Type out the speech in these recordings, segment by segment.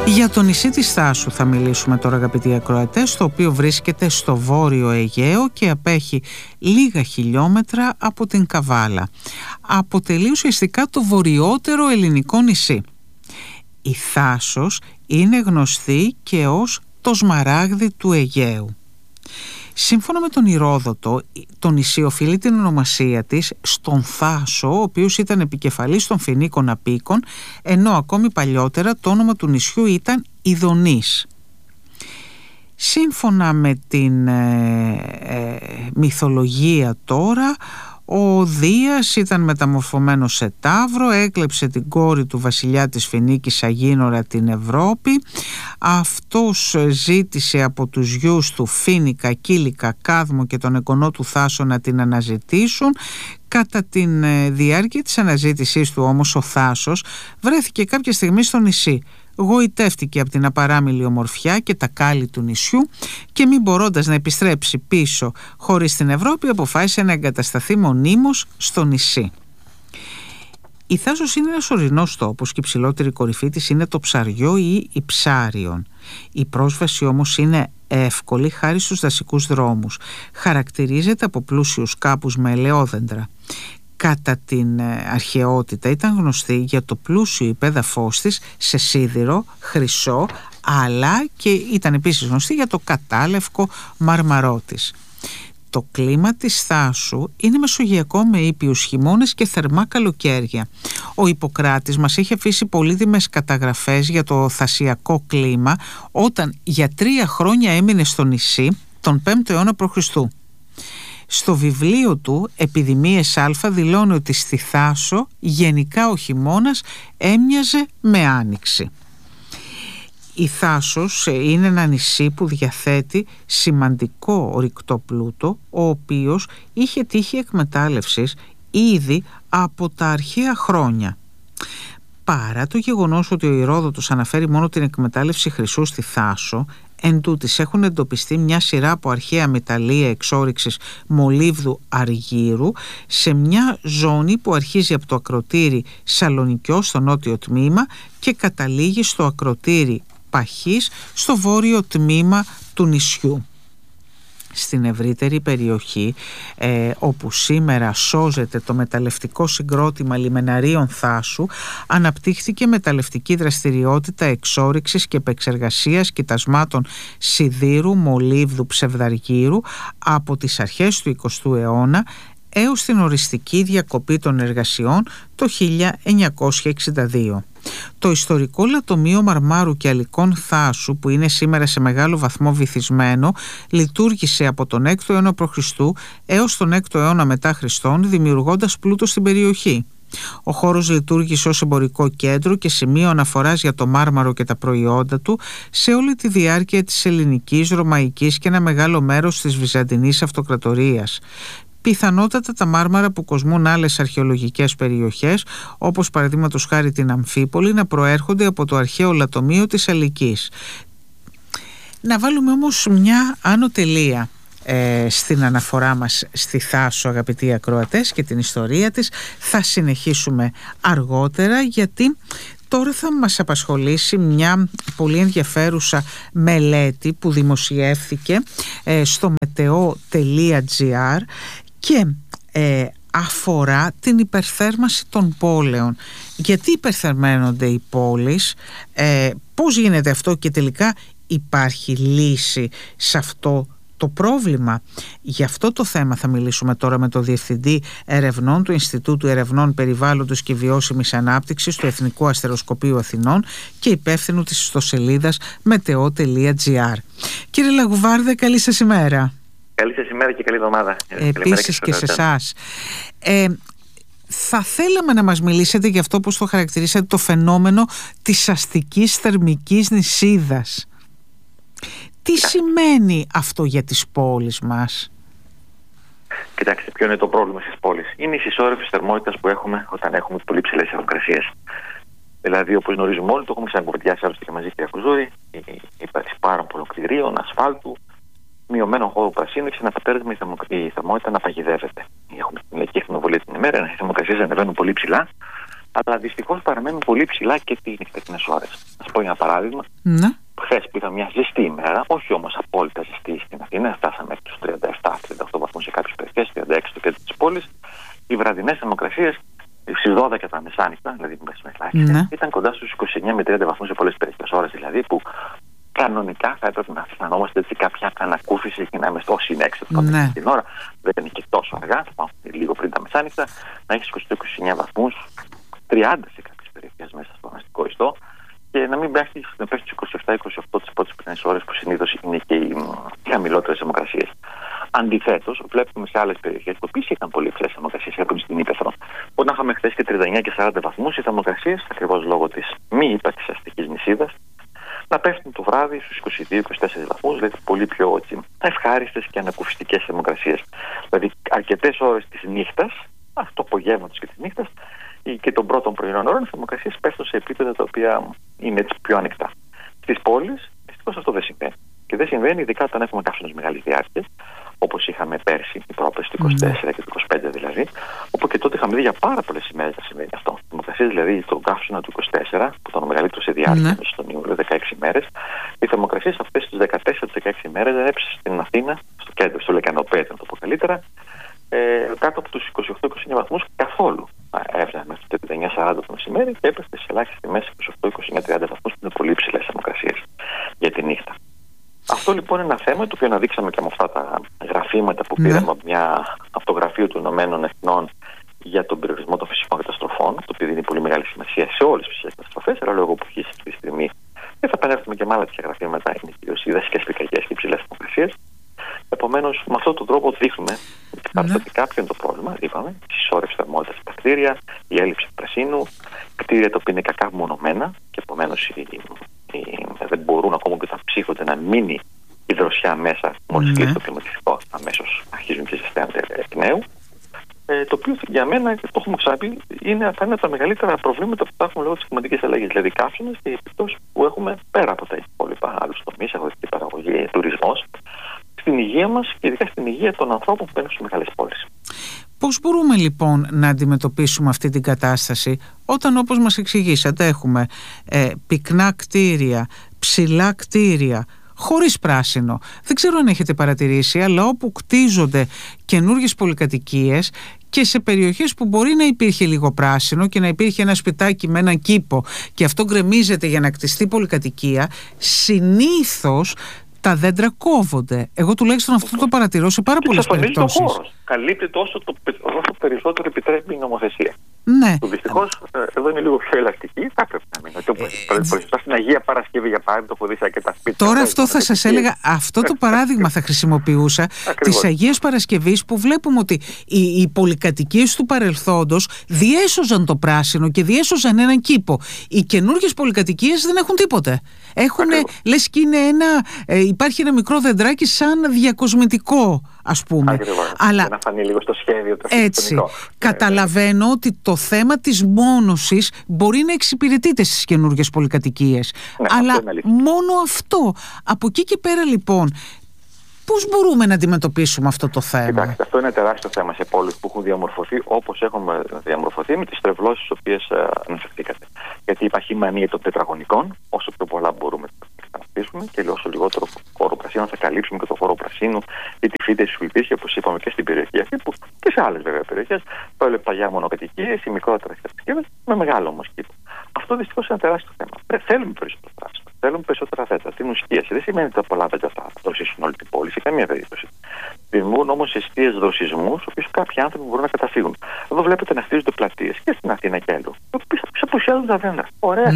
Για το νησί της Θάσου θα μιλήσουμε τώρα, αγαπητοί ακροατές, το οποίο βρίσκεται στο βόρειο Αιγαίο και απέχει λίγα χιλιόμετρα από την Καβάλα. Αποτελεί ουσιαστικά το βορειότερο ελληνικό νησί. Η Θάσος είναι γνωστή και ως το σμαράγδι του Αιγαίου. Σύμφωνα με τον Ηρόδοτο, το νησί οφείλει την ονομασία της στον Θάσο, ο οποίος ήταν επικεφαλής των Φοινίκων Απίκων, ενώ ακόμη παλιότερα το όνομα του νησιού ήταν Ιδονής. Σύμφωνα με την μυθολογία τώρα, ο Δίας ήταν μεταμορφωμένος σε ταύρο, έκλεψε την κόρη του βασιλιά της Φινίκης Αγίνορα, την Ευρώπη. Αυτός ζήτησε από τους γιους του Φίνικα, Κύλικα, Κάδμο και τον εγγονό του Θάσο να την αναζητήσουν. Κατά τη διάρκεια της αναζήτησής του όμως ο Θάσος βρέθηκε κάποια στιγμή στο νησί. Γοητεύτηκε από την απαράμιλη ομορφιά και τα κάλλη του νησιού και μην μπορώντας να επιστρέψει πίσω χωρίς την Ευρώπη, αποφάσισε να εγκατασταθεί μονίμως στο νησί. Η Θάσος είναι ένας ορεινός τόπος και η ψηλότερη κορυφή της είναι το Ψαριό ή η Ψάριον. Η πρόσβαση όμως είναι εύκολη χάρη στους δασικούς δρόμους. Χαρακτηρίζεται από πλούσιους κάπους με ελαιόδεντρα. Κατά την αρχαιότητα ήταν γνωστή για το πλούσιο υπέδαφος της σε σίδηρο, χρυσό, αλλά και ήταν επίσης γνωστή για το κατάλευκο μάρμαρό της. Το κλίμα της Θάσου είναι μεσογειακό με ήπιους χειμώνες και θερμά καλοκαίρια. Ο Ιπποκράτης μας έχει αφήσει πολύτιμες καταγραφές για το θασιακό κλίμα όταν για 3 χρόνια έμεινε στο νησί τον 5ο αιώνα π.Χ. Στο βιβλίο του «Επιδημίες Α» δηλώνει ότι στη Θάσο γενικά ο χειμώνας έμοιαζε με άνοιξη. Η Θάσος είναι ένα νησί που διαθέτει σημαντικό ορυκτό πλούτο, ο οποίος είχε τύχει εκμετάλλευσης ήδη από τα αρχαία χρόνια. Παρά το γεγονός ότι ο Ηρόδοτος αναφέρει μόνο την εκμετάλλευση χρυσού στη Θάσο, εν τούτης έχουν εντοπιστεί μια σειρά από αρχαία μεταλλεία εξόρυξης μολύβδου αργύρου σε μια ζώνη που αρχίζει από το ακροτήρι Σαλονικιό στο νότιο τμήμα και καταλήγει στο ακροτήρι Παχής στο βόρειο τμήμα του νησιού. Στην ευρύτερη περιοχή όπου σήμερα σώζεται το μεταλλευτικό συγκρότημα λιμεναρίων Θάσου, αναπτύχθηκε μεταλλευτική δραστηριότητα εξόρυξης και επεξεργασίας κοιτασμάτων σιδήρου, μολύβδου, ψευδαργύρου από τις αρχές του 20ου αιώνα έως την οριστική διακοπή των εργασιών το 1962. Το ιστορικό λατομείο μαρμάρου και αλικών Θάσου, που είναι σήμερα σε μεγάλο βαθμό βυθισμένο, λειτουργήσε από τον 6ο αιώνα π.Χ. έως τον 6ο αιώνα μετά Χριστόν, δημιουργώντας πλούτο στην περιοχή. Ο χώρος λειτουργήσε ως εμπορικό κέντρο και σημείο αναφοράς για το μάρμαρο και τα προϊόντα του σε όλη τη διάρκεια της ελληνικής, ρωμαϊκής και ένα μεγάλο μέρος της βυζαντινής αυτοκρατορίας. Πιθανότατα τα μάρμαρα που κοσμούν άλλες αρχαιολογικές περιοχές, όπως παραδείγματος χάρη την Αμφίπολη, να προέρχονται από το αρχαίο λατομείο της Αλικής. Να βάλουμε όμως μια άνω τελεία στην αναφορά μας στη Θάσο, αγαπητοί ακροατές, και την ιστορία της. Θα συνεχίσουμε αργότερα, γιατί τώρα θα μας απασχολήσει μια πολύ ενδιαφέρουσα μελέτη που δημοσιεύθηκε στο meteo.gr και αφορά την υπερθέρμανση των πόλεων. Γιατί υπερθερμαίνονται οι πόλεις, πώς γίνεται αυτό και τελικά υπάρχει λύση σε αυτό το πρόβλημα? Γι' αυτό το θέμα θα μιλήσουμε τώρα με τον Διευθυντή Ερευνών του Ινστιτούτου Ερευνών Περιβάλλοντος και Βιώσιμης Ανάπτυξης του Εθνικού Αστεροσκοπείου Αθηνών και υπεύθυνου της ιστοσελίδας meteo.gr. Κύριε Λαγουβάρδε, καλή σας ημέρα. Καλή σας ημέρα και καλή εβδομάδα. Επίσης και σε εσάς. Θα θέλαμε να μας μιλήσετε για αυτό, πώς το χαρακτηρίσατε, το φαινόμενο της αστικής θερμικής νησίδας. Τι σημαίνει αυτό για τις πόλεις μας? Κοιτάξτε, ποιο είναι το πρόβλημα στις πόλεις? Είναι η συσσόρευση θερμότητας που έχουμε όταν έχουμε πολύ ψηλές θερμοκρασίες. Δηλαδή, όπως γνωρίζουμε όλοι, το έχουμε ξανακουβεντιάσει άλλωστε και μαζί, κύριε Κουζούρη, η ύπαρξη πάρα πολλών κτηρίων, ασφάλτου, μειωμένο χώρο πρασίνου και συναπατέρευμα η θερμότητα να παγιδεύεται. Έχουμε την ηλιακή ακτινοβολία την ημέρα, οι θερμοκρασίες ανεβαίνουν πολύ ψηλά αλλά δυστυχώς παραμένουν πολύ ψηλά και τις νυχτερινές ώρες. Να σας πω ένα παράδειγμα. Ναι. Χθες που ήταν μια ζεστή ημέρα, όχι όμως απόλυτα ζεστή στην Αθήνα, φτάσαμε στους 37-38 βαθμούς σε κάποιες περιοχές, 36 στο κέντρο της πόλης. Οι βραδινές θερμοκρασίες στις 12 τα μεσάνυχτα, δηλαδή μεσημέρι, ήταν κοντά στους 29 με 30 βαθμούς σε πολλές περιοχές. Ώρες δηλαδή που κανονικά θα έπρεπε να αισθανόμαστε έτσι κάποια ανακούφιση και να είμαστε όσοι είναι έξω την ώρα. Δεν είναι και τόσο αργά, θα πάμε λίγο πριν τα μεσάνυχτα, να έχει 28-29 βαθμούς, 30 σε κάποιες περιοχές μέσα στο αστικό ιστό, και να μην πέφτει στους 27-28 τις πρώτες πρωινές ώρες που συνήθως είναι και οι χαμηλότερες θερμοκρασίες. Αντιθέτως, βλέπουμε σε άλλες περιοχές που επίσης είχαν πολύ υψηλές θερμοκρασίες, έχουν στην Ύπαιθρο. Όταν είχαμε χθες και 39 και 40 βαθμούς, οι θερμοκρασίες, ακριβώς λόγω της μη ύπαρξης αστικής νησίδας, να πέφτουν το βράδυ στους 22-24 βαθμούς, δηλαδή πολύ πιο ευχάριστες και ανακουφιστικές θερμοκρασίες. Δηλαδή, αρκετές ώρες της νύχτας, το απογεύματος και της νύχτας και των πρώτων πρωινών ώρων, οι θερμοκρασίες πέφτουν σε επίπεδα τα οποία είναι έτσι πιο ανοιχτά. Στις πόλεις, δυστυχώς αυτό δεν συμβαίνει. Και δεν συμβαίνει ειδικά όταν έχουμε καύσονες μεγάλης διάρκειας, όπως είχαμε πέρσι, η πρόπερση του 24 και του 25 δηλαδή, όπου και τότε είχαμε δει για πάρα πολλές ημέρες να συμβαίνει αυτό. Οι θερμοκρασίες δηλαδή στον καύσωνα του 24, που ήταν ο μεγαλύτερος σε διάρκεια, στον Ιούλιο, 16 ημέρες, οι θερμοκρασίες αυτές τις 14-16 ημέρες δεν έπεσε στην Αθήνα, στο κέντρο, στο Λεκανοπέδιο, να το πω καλύτερα, κάτω από τους 28-29 βαθμούς καθόλου. Έφτανε μέχρι το 39-40 το μεσημέρι και έπεσε σε ελάχιστες τιμές 28-29-30 βαθμούς, που είναι πολύ υψηλές θερμοκρασίες για τη νύχτα. Αυτό λοιπόν είναι ένα θέμα το οποίο αναδείξαμε και με αυτά τα γραφήματα που πήραμε από μια αυτογραφείο του Ηνωμένων Εθνών για τον περιορισμό των φυσικών καταστροφών, το οποίο δίνει πολύ μεγάλη σημασία σε όλες τις φυσικές καταστροφές, αλλά λόγω που έχει αυτή τη στιγμή δεν θα επανέλθουμε και με άλλα τέτοια γραφήματα, είναι κυρίως οι δασικές πυρκαγιές και υψηλές θερμοκρασίες. Επομένως, με αυτόν τον τρόπο δείχνουμε παραστατικά ποιο είναι το πρόβλημα. Είπαμε, η συσσόρευση θερμότητας στα κτίρια, η έλλειψη του πρασίνου, κτίρια τα οποία είναι κακά μονομένα και επομένως δεν μπορούν ακόμα και όταν ψύχονται να μείνει η δροσιά μέσα. Μόλις κλείσει το κλιματιστικό, αμέσως αρχίζουν και ζεσταίνονται εκ νέου. Το οποίο για μένα, το έχουμε ξαναπεί, θα είναι από τα μεγαλύτερα προβλήματα που έχουμε λόγω της κλιματικής αλλαγής. Δηλαδή, καύσονες και οι επιπτώσεις που έχουμε πέρα από τα υπόλοιπα άλλους τομείς, αγροτική παραγωγή, τουρισμός, στην υγεία μας και ειδικά στην υγεία των ανθρώπων που μπαίνουν στις μεγάλες πόλεις. Πώς μπορούμε λοιπόν να αντιμετωπίσουμε αυτή την κατάσταση όταν, όπως μας εξηγήσατε, έχουμε πυκνά κτίρια, ψηλά κτίρια, χωρίς πράσινο? Δεν ξέρω αν έχετε παρατηρήσει, αλλά όπου κτίζονται καινούργιες πολυκατοικίες και σε περιοχές που μπορεί να υπήρχε λίγο πράσινο και να υπήρχε ένα σπιτάκι με έναν κήπο και αυτό γκρεμίζεται για να κτιστεί πολυκατοικία, συνήθως τα δέντρα κόβονται. Εγώ τουλάχιστον αυτό το παρατηρώ σε πάρα πολλές περιπτώσεις. Καλύπτεται όσο περισσότερο επιτρέπει η νομοθεσία. Ναι. Δυστυχώς εδώ είναι λίγο πιο ελαστική. Θα πρέπει να μείνει. Στην Αγία Παρασκευή, για παράδειγμα, το χωρί και τα σπίτια. Τώρα αυτό θα σας έλεγα, αυτό το παράδειγμα θα χρησιμοποιούσα της Αγίας Παρασκευής, που βλέπουμε ότι οι πολυκατοικίες του παρελθόντος διέσωζαν το πράσινο και διέσωζαν έναν κήπο. Οι καινούργιες πολυκατοικίες δεν έχουν τίποτε. Έχουν, λες και είναι υπάρχει ένα μικρό δεντράκι σαν διακοσμητικό, ας πούμε. Ακριβώς. Αλλά να φανεί λίγο στο σχέδιο το έτσι, καταλαβαίνω ότι το θέμα της μόνωσης μπορεί να εξυπηρετείται στις καινούργιες πολυκατοικίες. Αλλά μόνο αυτό. Από εκεί και πέρα λοιπόν, πώς μπορούμε να αντιμετωπίσουμε αυτό το θέμα? Κοιτάξτε, αυτό είναι τεράστιο θέμα σε πόλεις που έχουν διαμορφωθεί όπως έχουμε διαμορφωθεί, με τις τρευλώσεις στις οποίες αναφερθήκατε. Γιατί υπάρχει μανία των τετραγωνικών, όσο πιο πολλά μπορούμε να καταστήσουμε και όσο λιγότερο χώρο πρασίνου θα καλύψουμε και το χώρο πρασίνου ή τη φύτευση που υπήρχε, όπως είπαμε και στην περιοχή αυτή, που και σε άλλες βέβαια περιοχές, παγιά μονοκατοικίες ή μικρότερες κατοικίες με μεγάλο όμως κήπο. Αυτό δυστυχώς είναι ένα τεράστιο θέμα. Θέλουμε περισσότερο πράσινο. Θέλουμε περισσότερα δέντρα. Την ουσία δεν σημαίνει ότι τα πολλά δέντρα θα δροσίσουν όλη την πόλη σε καμία περίπτωση. Δημιουργούν όμως αιστείες δροσισμού, στους οποίους κάποιοι άνθρωποι μπορούν να καταφύγουν. Εδώ βλέπετε να χτίζονται πλατείες και στην Αθήνα και αλλού. Που απουσιάζουν τα δέντρα. Ωραία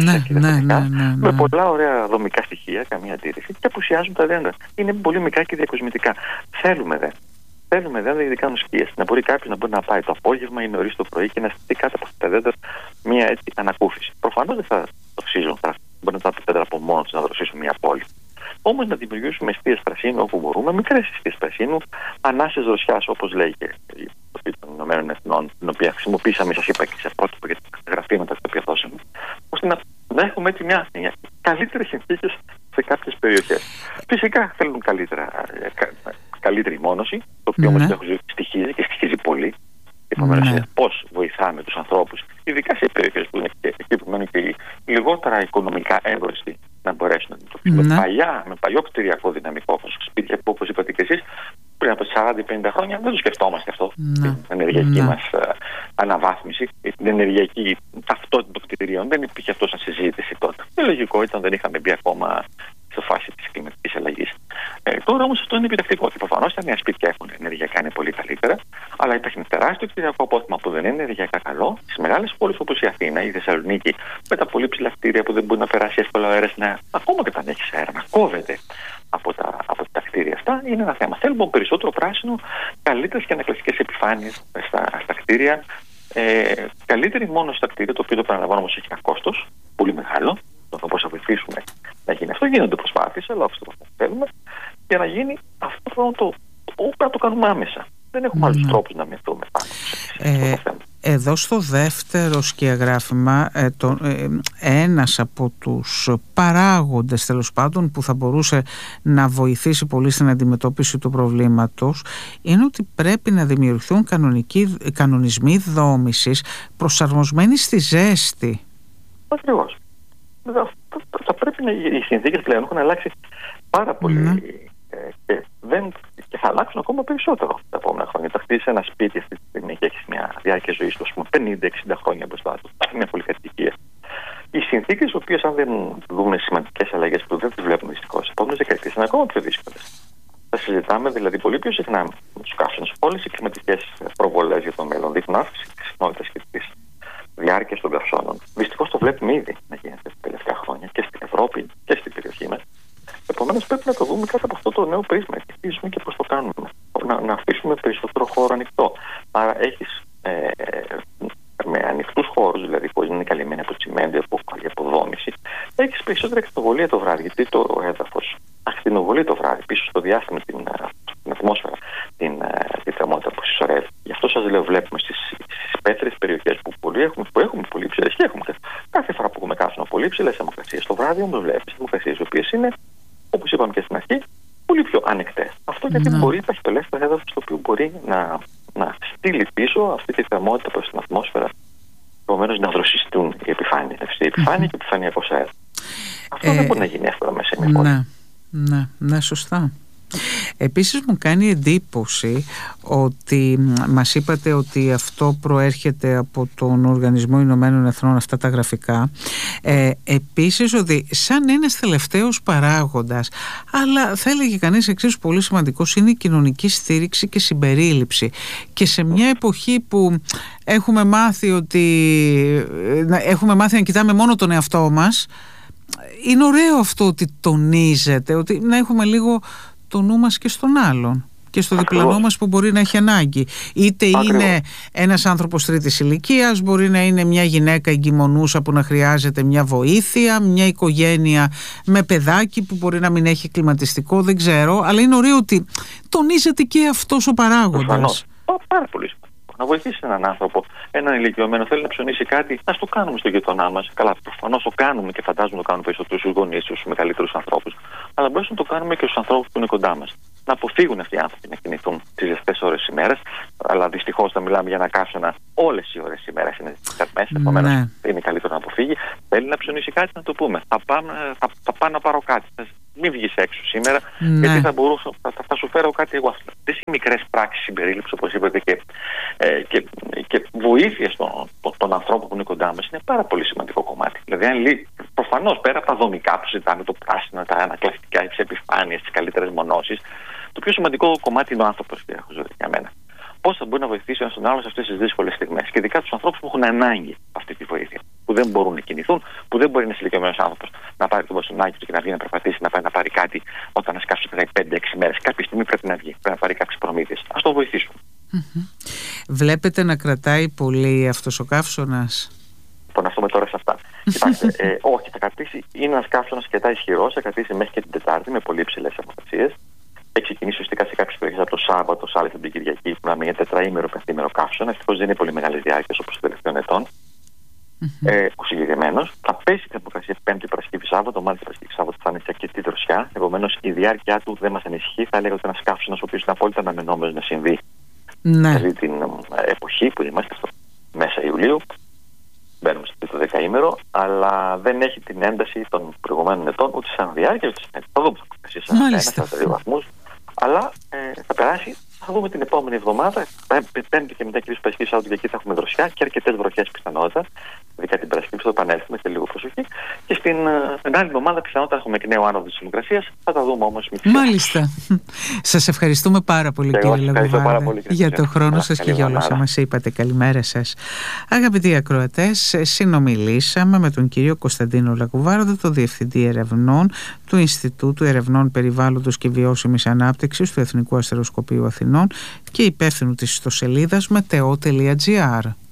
με πολλά ωραία δομικά στοιχεία, καμία αντίρρηση, και απουσιάζουν τα δέντρα. Είναι πολύ μικρά και διακοσμητικά. Θέλουμε δέντρα. Θέλουμε δέντρα, ειδικά νοσοκίες. Να μπορεί κάποιος να μπορεί να πάει το απόγευμα ή νωρίς το πρωί και να στείλει κάτω από αυτά τα δέντρα μια έτσι ανακούφιση. Προφανώς δεν θα δροσίζουν, μπορεί να τα δέντρα από μόνο τους να δροσίσουν μια πόλη. Όμως να δημιουργήσουμε αιστείες πρασίνου όπου μπορούμε, μικρές αιστείες πρασίνου, ανάσες δροσιάς, όπως λέει και η Επιτροπή των Ηνωμένων Εθνών, την οποία χρησιμοποίησαμε, σας είπα, και σε πρότυπο για τα γραφήματα τα οποία δώσαμε, ώστε να έχουμε έτσι μια καλύτερες συνθήκες σε κάποιες περιοχές. Φυσικά θέλουν καλύτερη μόνωση, το οποίο όμως στοιχίζει και στοιχίζει πολύ. επομένως πώς βοηθάμε τους ανθρώπους, ειδικά σε περιοχές που είναι εκεί που μένουν και οι λιγότερα οικονομικά εύρωστοι, να μπορέσουν να αντιμετωπίσουν με παλιό κτηριακό δυναμικό, όπως σπίτια που, όπως είπατε και εσείς, πριν από 40-50 χρόνια δεν το σκεφτόμαστε αυτό. Την ενεργειακή μας αναβάθμιση, την ενεργειακή ταυτότητα των κτηρίων. Δεν υπήρχε αυτό σαν συζήτηση τότε. Είναι λογικό, δεν είχαμε μπει ακόμα σε φάση της κλιματικής αλλαγής. Τώρα όμως αυτό είναι επιτακτικό. Προφανώς τα νέα σπίτια έχουν ενεργειακά είναι πολύ καλύτερα, αλλά υπάρχει ένα τεράστιο κτηριακό απόθυμα που δεν είναι ενεργειακά καλό. Στις μεγάλες πόλεις όπως η Αθήνα ή η Θεσσαλονίκη, με τα πολύ ψηλά κτίρια που δεν μπορεί να περάσει εύκολα ο αέρας, ακόμα και όταν έχει αέρα, να κόβεται από τα κτίρια αυτά, είναι ένα θέμα. Θέλουμε περισσότερο πράσινο, καλύτερες και ανακλαστικές επιφάνειες στα κτίρια. Καλύτερη μόνο στα κτίρια, το οποίο το παραλαμβάνω όμως έχει ένα κόστος πολύ μεγάλο. Το πώς θα βοηθήσουμε να γίνει αυτό. Γίνονται προσπάθειες, αλλά αυτό το θέλουμε. Για να γίνει αυτό πρέπει να το κάνουμε άμεσα. Δεν έχουμε άλλους τρόπους να μεθούμε πάνω. Εδώ στο δεύτερο σκιαγράφημα ένας από τους παράγοντες τέλος πάντων που θα μπορούσε να βοηθήσει πολύ στην αντιμετώπιση του προβλήματος είναι ότι πρέπει να δημιουργηθούν κανονισμοί δόμησης προσαρμοσμένοι στη ζέστη. Ακριβώς. Θα πρέπει οι συνθήκες πλέον έχουν αλλάξει πάρα πολύ και θα αλλάξουν ακόμα περισσότερο τα επόμενα χρόνια. Θα χτίσει ένα σπίτι αυτή τη στιγμή και έχει μια διάρκεια ζωής του 50-60 χρόνια μπροστά του. Έχει μια πολυκατοικία. Οι συνθήκες, οι οποίες αν δεν δούμε σημαντικές αλλαγές που δεν τις βλέπουμε δυστυχώς, οι επόμενες δεκαετίες είναι ακόμα πιο δύσκολες. Θα συζητάμε δηλαδή πολύ πιο συχνά με τους καύσονες. Όλες οι κλιματικές προβολές για το μέλλον δείχνουν αύξηση της συχνότητας και της διάρκειας των καυσώνων. Δυστυχώς το βλέπουμε ήδη να γίνεται τα τελευταία χρόνια και στην Ευρώπη και στην περιοχή μας. Επομένως πρέπει να το δούμε κάτω από αυτό το νέο πρίσμα και πώς το κάνουμε. Να αφήσουμε περισσότερο χώρο ανοιχτό. Άρα έχεις με ανοιχτούς χώρους, δηλαδή που είναι καλυμμένοι από τσιμέντο, από αποδόμηση, έχεις περισσότερη ακτινοβολία το βράδυ. Γιατί το έδαφος ακτινοβολεί το βράδυ πίσω στο διάστημα, την ατμόσφαιρα, την θερμότητα που συσσωρεύει. Γι' αυτό σας λέω, βλέπουμε στις υπαίθριες περιοχές που έχουμε πολύ ψηλές και έχουμε κάθε φορά που έχουμε καύσωνα πολύ ψηλές θερμοκρασίες. Το βράδυ όμως βλέπεις θερμοκρασίες οι οποίες είναι, όπως είπαμε και στην αρχή, πολύ πιο ανεκτές. Αυτό γιατί υπάρχει το ελεύθερο έδαφος το οποίο μπορεί να στείλει πίσω αυτή τη θερμότητα προς την ατμόσφαιρα, επομένως να δροσιστούν οι επιφάνειες, η επιφάνεια και ο επιφανειακός αέρας. Αυτό δεν μπορεί να γίνει εύκολα μέσα σε μια πόλη. Ναι, σωστά. Επίσης μου κάνει εντύπωση ότι μας είπατε ότι αυτό προέρχεται από τον Οργανισμό Ηνωμένων Εθνών, αυτά τα γραφικά. Επίσης ότι σαν ένας τελευταίος παράγοντας, αλλά θα έλεγε κανείς εξίσου πολύ σημαντικός, είναι η κοινωνική στήριξη και συμπερίληψη. Και σε μια εποχή που έχουμε μάθει να κοιτάμε μόνο τον εαυτό μας, είναι ωραίο αυτό ότι τονίζεται, ότι να έχουμε λίγο το νου μας και στον άλλον και στο διπλανό μας που μπορεί να έχει ανάγκη. Είτε είναι ένας άνθρωπος τρίτης ηλικίας, μπορεί να είναι μια γυναίκα εγκυμονούσα που να χρειάζεται μια βοήθεια, μια οικογένεια με παιδάκι που μπορεί να μην έχει κλιματιστικό, δεν ξέρω, αλλά είναι ωραίο ότι τονίζεται και αυτός ο παράγοντας. Πάρα πολύ σημαντικό. Να βοηθήσει έναν άνθρωπο, έναν ηλικιωμένο, θέλει να ψωνίσει κάτι, ας το κάνουμε στο γειτονά μας. Καλά, προφανώς το κάνουμε και φαντάζομαι το κάνουμε περισσότερο στους γονείς, στους μεγαλύτερους ανθρώπους. Αλλά μπορούμε να το κάνουμε και στους ανθρώπους που είναι κοντά μας. Να αποφύγουν αυτοί οι άνθρωποι να κινηθούν τις ζεστές ώρες της ημέρας. Αλλά δυστυχώς θα μιλάμε για ένα καύσωνα όλες οι ώρες της ημέρας είναι μέσα. Επομένως είναι καλύτερο να αποφύγει. Θέλει να ψωνίσει κάτι, να το πούμε. Θα πάω να πάρω κάτι. Μην βγεις έξω σήμερα, γιατί θα σου φέρω κάτι εγώ. Αυτές οι μικρές πράξεις συμπερίληψης, όπως είπατε, και βοήθεια των ανθρώπων που είναι κοντά μας είναι πάρα πολύ σημαντικό κομμάτι. Δηλαδή, προφανώς πέρα από τα δομικά που συζητάμε, το πράσινο, τα ανακλαστικά, τις επιφάνειες, τις καλύτερες μονώσεις, το πιο σημαντικό κομμάτι είναι ο άνθρωπος, για μένα. Πώς θα μπορεί να βοηθήσει ο ένας τον άλλο σε αυτές τις δύσκολες στιγμές. Και ειδικά τους ανθρώπους που έχουν ανάγκη αυτή τη βοήθεια. Που δεν μπορούν να κινηθούν, που δεν μπορεί να είναι ηλικιωμένος άνθρωπος να πάρει το μπαστούνάκι του και να βγει να περπατήσει, να πάει να πάρει κάτι όταν ασκάσει 5-6 μέρες. Κάποια στιγμή πρέπει να βγει, πρέπει να πάρει κάποιες προμήθειες. Ας το βοηθήσουμε. Βλέπετε να κρατάει πολύ αυτός ο καύσωνας? Λοιπόν, αυτό με τώρα σε αυτά. Κοιτάξτε, όχι, θα κρατήσει. Είναι ένας καύσωνας αρκετά ισχυρός, θα κρατήσει μέχρι και την Τετάρτη με πολύ υψηλές θερμοκρασίες. Έχει ξεκινήσει ουσιαστικά σε κάποιες περιοχές από το Σάββατο, σε άλλες από την Κυριακή, που να μην είναι τετραήμερο, πενθήμερο καύσωνα. Ευτυχώς δεν είναι πολύ μεγάλες διάρκειες όπως των τελευταίων ετών. Ο συγκεκριμένος θα πέσει η θερμοκρασία Πέμπτη, Παρασκευή, Σάββατο. Μάλιστα, Παρασκευή, Σάββατο θα είναι σε αρκετή δροσιά. Επομένως, η διάρκεια του δεν μας ανησυχεί. Θα έλεγα ότι ένας καύσωνας ο οποίος είναι απόλυτα αναμενόμενος να συμβεί. Δηλαδή εποχή που είμαστε στο μέσα Ιουλίου. Μπαίνουμε στο τρίτο δεκαήμερο, αλλά δεν έχει την ένταση των προηγουμένων ετών, ούτε σαν διάρκεια, ούτε σαν ένταση. Θα δούμε στα 42 βαθμούς, αλλά θα περάσει. Θα δούμε την επόμενη εβδομάδα, Πέμπτη και μετά κυρίως Παρασκευή, Σάββατο και εκεί θα έχουμε δροσιά και αρκετές βροχές πιθανότητα. Ειδικά την Παρασκευή θα επανέλθουμε και λίγο προσοχή. Και στην άλλη εβδομάδα πιθανότητα έχουμε εκ νέου άνοδο της θερμοκρασίας. Θα τα δούμε όμως. Μάλιστα. Σας ευχαριστούμε πάρα πολύ, κύριε Λαγουβάρδε, για το χρόνο σας και για όλα όσα μας είπατε. Καλημέρα σας. Αγαπητοί ακροατές, συνομιλήσαμε με τον κύριο Κωνσταντίνο Λαγουβάρδε, το Διευθυντή Ερευνών του Ινστιτούτου Ερευνών Περιβάλλοντος και Βιώσιμης Ανάπτυξης του Εθνικού Αστεροσκοπείου Αθηνών και υπεύθυνου της ιστοσελίδας meteo.gr.